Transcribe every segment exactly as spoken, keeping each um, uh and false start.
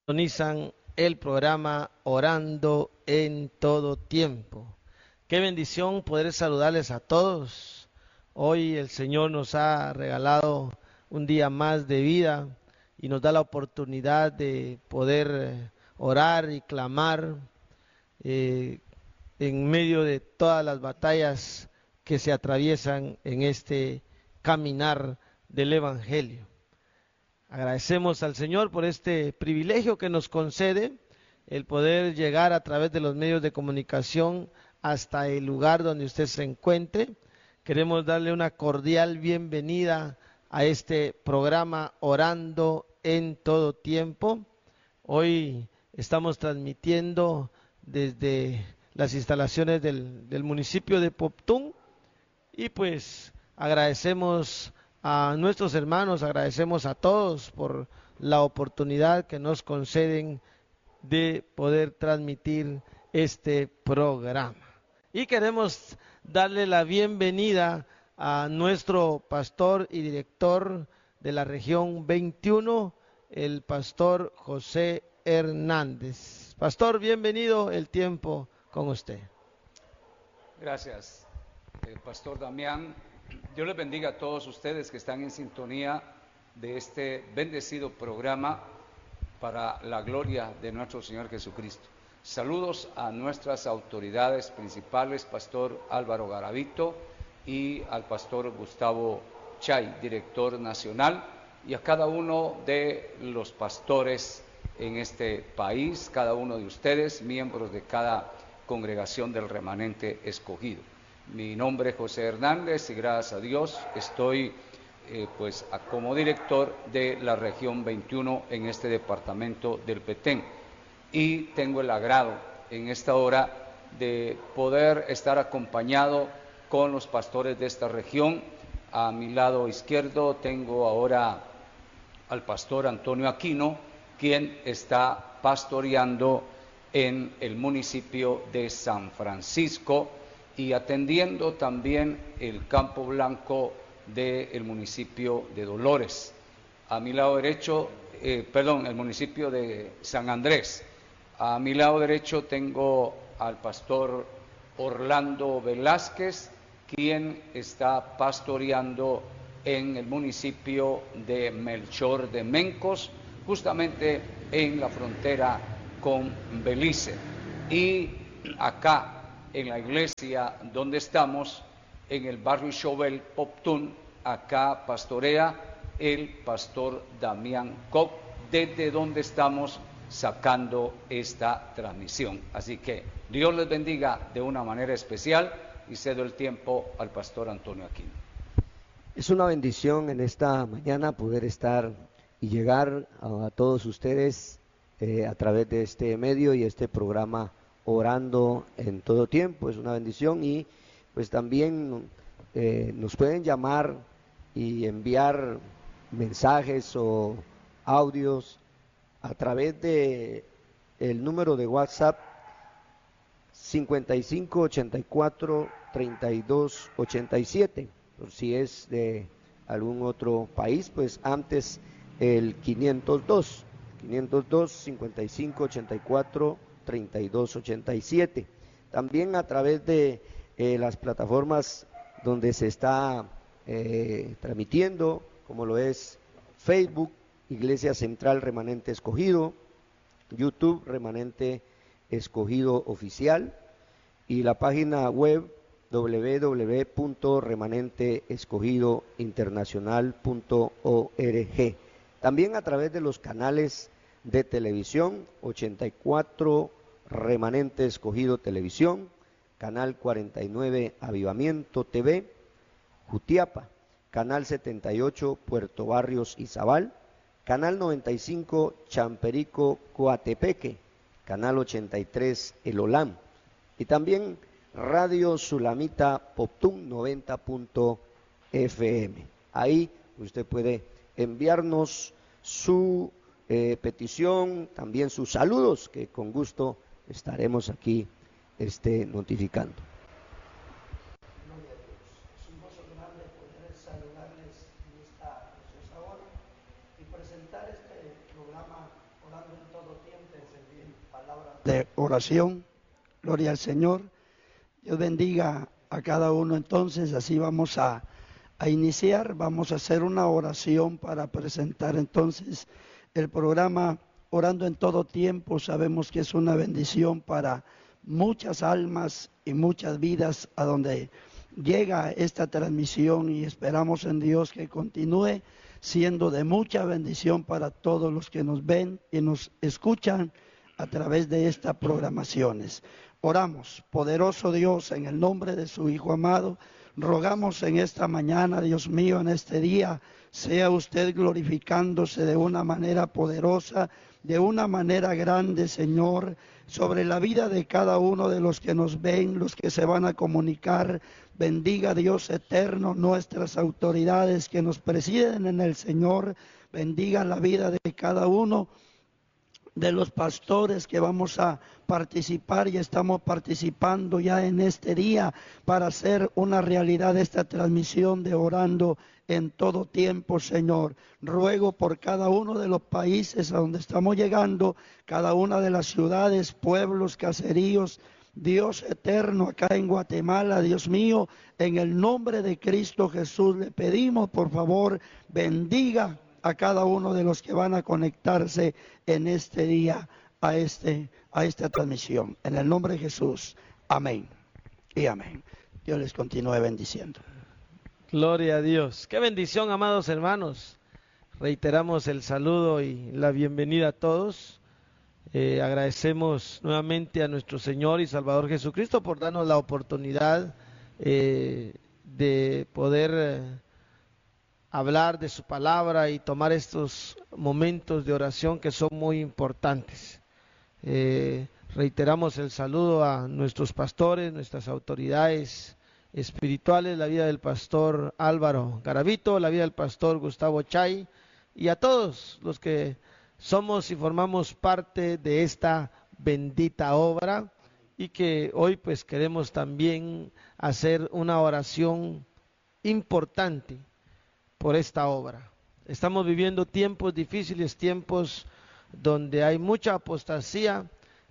sintonizan el programa Orando en todo tiempo. Qué bendición poder saludarles a todos. Hoy el Señor nos ha regalado un día más de vida y nos da la oportunidad de poder eh, orar y clamar eh, en medio de todas las batallas que se atraviesan en este caminar del Evangelio. Agradecemos al Señor por este privilegio que nos concede, el poder llegar a través de los medios de comunicación hasta el lugar donde usted se encuentre. Queremos darle una cordial bienvenida a este programa Orando en todo tiempo. Hoy estamos transmitiendo desde las instalaciones del, del municipio de Poptún y pues agradecemos a nuestros hermanos, agradecemos a todos por la oportunidad que nos conceden de poder transmitir este programa. Y queremos darle la bienvenida a nuestro pastor y director de la región veintiuno, el pastor José Hernández. Pastor, bienvenido, el tiempo con usted. Gracias, el pastor Damián. Dios les bendiga a todos ustedes que están en sintonía de este bendecido programa para la gloria de nuestro Señor Jesucristo. Saludos a nuestras autoridades principales, pastor Álvaro Garavito y al pastor Gustavo Chay, director nacional, y a cada uno de los pastores en este país, cada uno de ustedes, miembros de cada congregación del remanente escogido. Mi nombre es José Hernández y gracias a Dios estoy eh, pues a, como director de la región veintiuno en este departamento del Petén, y tengo el agrado en esta hora de poder estar acompañado con los pastores de esta región. A mi lado izquierdo tengo ahora al pastor Antonio Aquino, quien está pastoreando en el municipio de San Francisco y atendiendo también el Campo Blanco del municipio de Dolores. A mi lado derecho, eh, perdón, el municipio de San Andrés. A mi lado derecho tengo al pastor Orlando Velázquez, quien está pastoreando en el municipio de Melchor de Mencos, justamente en la frontera con Belice. Y acá en la iglesia donde estamos, en el barrio Chauvel, Poptún, acá pastorea el pastor Damián Koch, desde donde estamos sacando esta transmisión. Así que Dios les bendiga de una manera especial y cedo el tiempo al pastor Antonio Aquino. Es una bendición en esta mañana poder estar y llegar a, a todos ustedes eh, a través de este medio y este programa Orando en todo tiempo. Es una bendición y pues también eh, nos pueden llamar y enviar mensajes o audios a través de el número de WhatsApp cincuenta y cinco ochenta y cuatro treinta y dos ochenta y siete. Por si es de algún otro país, pues antes el quinientos dos cincuenta y cinco ochenta y cuatro treinta y dos ochenta y siete. También a través de eh, las plataformas donde se está eh, transmitiendo, como lo es Facebook, Iglesia Central Remanente Escogido, YouTube Remanente Escogido Oficial, y la página web doble u doble u doble u punto remanente escogido internacional punto org. También a través de los canales de televisión, ochenta y cuatro Remanente Escogido Televisión, Canal cuarenta y nueve Avivamiento T V, Jutiapa, Canal setenta y ocho Puerto Barrios Izabal, Canal noventa y cinco Champerico Coatepeque, Canal ochenta y tres El Olam, y también Radio Sulamita Poptún noventa punto F M. Ahí usted puede enviarnos su eh, petición, también sus saludos, que con gusto estaremos aquí este, notificando. Es un gozo grande poder saludarles en esta preciosa hora y presentar este programa orando en todo tiempo, servir palabras de oración. Gloria al Señor. Dios bendiga a cada uno. Entonces, así vamos a, a iniciar. Vamos a hacer una oración para presentar entonces el programa Orando en todo tiempo. Sabemos que es una bendición para muchas almas y muchas vidas a donde llega esta transmisión, y esperamos en Dios que continúe siendo de mucha bendición para todos los que nos ven y nos escuchan a través de estas programaciones. Oramos. Poderoso Dios, en el nombre de su Hijo amado, rogamos en esta mañana, Dios mío, en este día, sea usted glorificándose de una manera poderosa, de una manera grande, Señor, sobre la vida de cada uno de los que nos ven, los que se van a comunicar. Bendiga, Dios eterno, nuestras autoridades que nos presiden en el Señor. Bendiga la vida de cada uno de los pastores que vamos a participar y estamos participando ya en este día para hacer una realidad esta transmisión de Orando en todo tiempo, Señor. Ruego por cada uno de los países a donde estamos llegando, cada una de las ciudades, pueblos, caseríos, Dios eterno, acá en Guatemala, Dios mío, en el nombre de Cristo Jesús le pedimos, por favor, bendiga a cada uno de los que van a conectarse en este día a, este, a esta transmisión. En el nombre de Jesús, amén y amén. Dios les continúe bendiciendo. Gloria a Dios. Qué bendición, amados hermanos. Reiteramos el saludo y la bienvenida a todos. Eh, agradecemos nuevamente a nuestro Señor y Salvador Jesucristo por darnos la oportunidad eh, de poder eh, hablar de su palabra y tomar estos momentos de oración que son muy importantes. Eh, reiteramos el saludo a nuestros pastores, nuestras autoridades espirituales, la vida del pastor Álvaro Garavito, la vida del pastor Gustavo Chay, y a todos los que somos y formamos parte de esta bendita obra, y que hoy pues queremos también hacer una oración importante por esta obra. Estamos viviendo tiempos difíciles, tiempos donde hay mucha apostasía,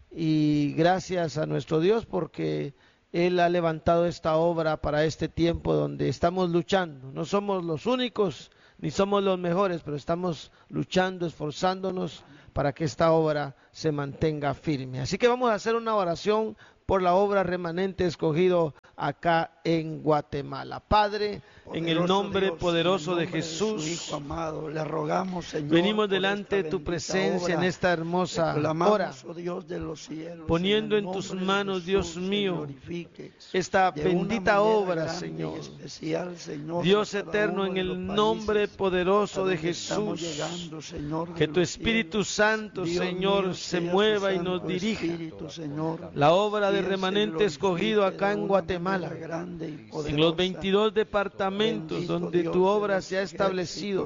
y gracias a nuestro Dios porque Él ha levantado esta obra para este tiempo donde estamos luchando. No somos los únicos ni somos los mejores, pero estamos luchando, esforzándonos para que esta obra se mantenga firme. Así que vamos a hacer una oración por la obra Remanente Escogido acá en Guatemala. Padre, en el nombre Dios, poderoso en el nombre de Jesús, de su Hijo amado, le rogamos, Señor, venimos delante de tu presencia en esta hermosa hora, oh Dios de los cielos, poniendo en, en tus manos, Dios mío, esta bendita obra, Señor. Especial, Señor, Dios eterno, en el nombre poderoso de Jesús, llegando, Señor, que tu Espíritu cielos, Santo, Dios Señor, mío, se mueva y nos dirija. Espíritu, Señor, la obra de Remanente Escogido acá en Guatemala, en los veintidós departamentos donde tu obra se ha establecido.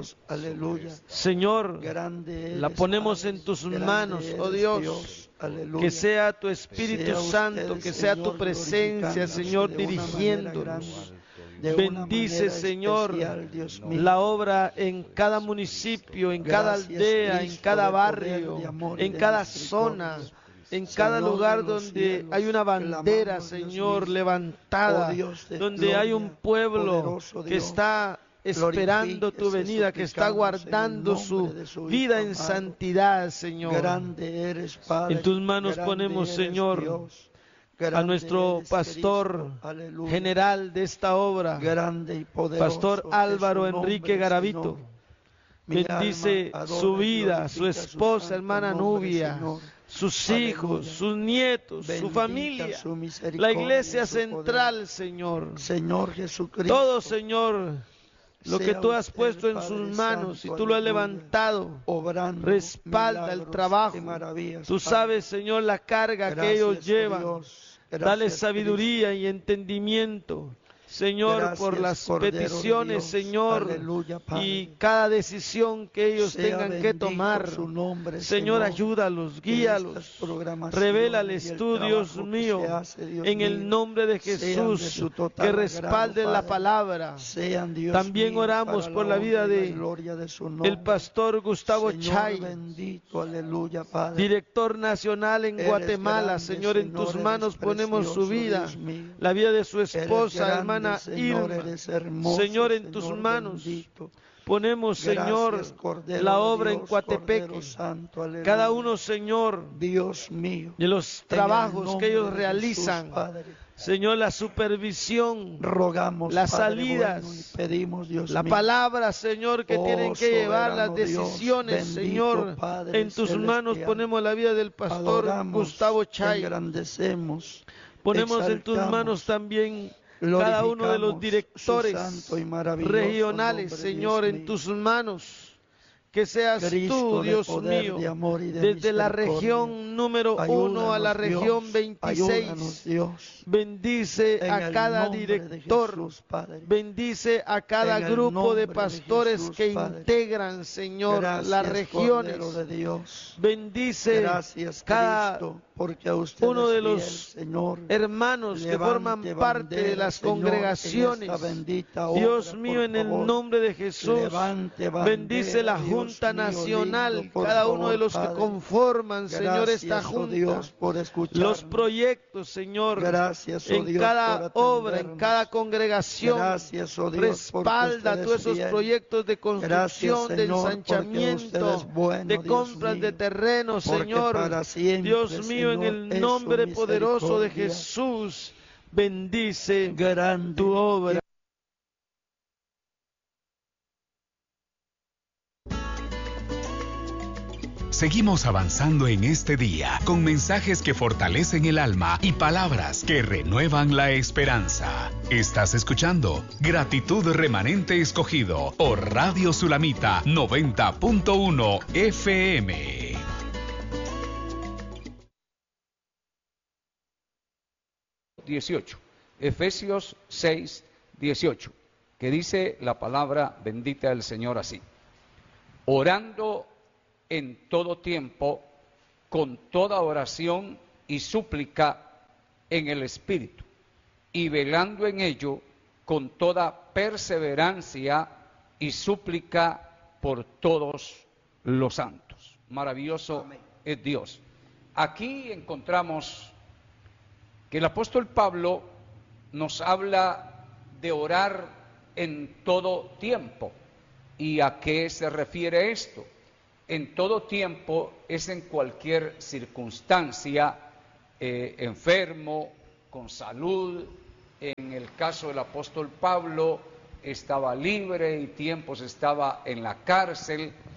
Señor, la ponemos en tus manos, oh Dios, que sea tu Espíritu Santo, que sea tu presencia, Señor, dirigiéndonos. Bendice, Señor, la obra en cada municipio, en cada aldea, en cada barrio, en cada zona, en cada lugar donde hay una bandera, Señor, levantada, donde hay un pueblo que está esperando tu venida, que está guardando su vida en santidad, Señor. En tus manos ponemos, Señor, a nuestro pastor general de esta obra, Pastor Álvaro Enrique Garavito. Bendice su vida, su esposa, hermana Nubia, sus hijos, sus nietos, su familia, la iglesia central, Señor. Señor Jesucristo. Todo, Señor, lo que tú has puesto en sus manos y tú lo has levantado, respalda el trabajo. Tú sabes, Señor, la carga que ellos llevan. Dale sabiduría y entendimiento. Señor, Gracias, por las Cordero de peticiones, Dios. Señor, Aleluya, Padre. y cada decisión que ellos Sea tengan que bendito tomar. su nombre, Señor, Señor, ayúdalos, que guíalos, estas programaciones revélales y el tú, Dios trabajo que mío, se hace, Dios en el mío, nombre de sean de Jesús, su total que respalden agrado, la Padre. palabra. Sean, Dios También mío, oramos para por la vida honra y la de gloria de su nombre. el pastor Gustavo Señor Chay, bendito, aleluya, Padre. director nacional en Eres Guatemala. grande, Señor, en tus Señor, manos eres ponemos su precioso, vida, Dios mío. la vida de su Eres esposa, grande, hermana Señor, Irma. eres hermoso, Señor, en tus Señor manos bendito. ponemos, Señor, Gracias, Cordero la de obra en Dios, Coatepeque. Cordero Santo, aleluya. Cada uno, Señor, Dios mío, de los en el trabajos nombre que ellos de realizan. Jesús, Padre, Señor, la supervisión, rogamos, las Padre salidas, bueno, y pedimos, Dios la mío, palabra, Señor, que oh, tienen que llevar las soberano Dios, decisiones, bendito Señor. Padre En tus manos celestial, ponemos la vida del pastor adoramos, Gustavo Chay. engrandecemos, Ponemos en tus exaltamos, manos también cada uno de los glorificamos directores su santo y maravilloso regionales, nombre, Señor, Dios en mío. tus manos. Que seas Cristo tú, de Dios poder, mío, de amor y de desde la misericordia. región número uno a la Ayúdanos, región Dios, veintiséis. ayúdanos, Dios, Bendice en a el cada nombre de director. Jesús, Padre. Bendice a cada En el grupo nombre de de pastores Jesús, que Padre. integran, Señor, Gracias, las regiones. Cordero de Dios. Bendice Gracias, cada Cristo, porque a usted uno es de fiel, los Señor. hermanos que Levante forman parte de bandera, las Señor, en congregaciones. esta bendita obra, Dios mío, por en el favor. nombre de Jesús, Levante bandera, bendice la Dios Junta mío, Nacional, lindo, por cada uno favor, de los que Padre. conforman, Señor, esta Gracias, oh Junta. Dios, por escucharnos. Los proyectos, Señor, Gracias, oh en Dios, cada por obra, en atendernos. cada congregación. Gracias, oh Dios, porque Respalda usted todos es esos fiel. proyectos de construcción, Gracias, de Señor, porque ensanchamiento, usted es bueno, de Dios compras mío, de terrenos, porque Señor. para siempre, Dios mío, en Señor, el es su nombre poderoso de misericordia. Jesús, bendice Grande tu obra. Seguimos avanzando en este día con mensajes que fortalecen el alma y palabras que renuevan la esperanza. Estás escuchando Gratitud Remanente Escogido por Radio Sulamita noventa punto uno F M. dieciocho, Efesios seis, dieciocho, que dice la palabra bendita del Señor así: orando en todo tiempo, con toda oración y súplica en el Espíritu, y velando en ello con toda perseverancia y súplica por todos los santos. Maravilloso Amén. Es Dios. Aquí encontramos que el apóstol Pablo nos habla de orar en todo tiempo. ¿Y a qué se refiere esto? En todo tiempo es en cualquier circunstancia, eh, enfermo, con salud. En el caso del apóstol Pablo estaba libre y tiempos estaba en la cárcel,